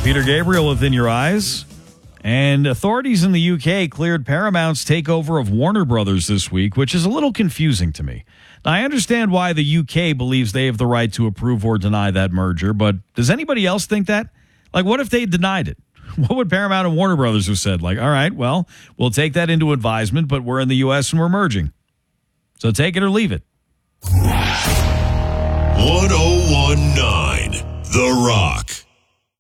Peter Gabriel with In Your Eyes. And authorities in the UK cleared Paramount's takeover of Warner Brothers this week, which is a little confusing to me. Now, I understand why the UK believes they have the right to approve or deny that merger, but does anybody else think that? Like, what if they denied it? What would Paramount and Warner Brothers have said? Like, all right, well, we'll take that into advisement, but we're in the U.S. and we're merging. So take it or leave it. 1019 The Rock.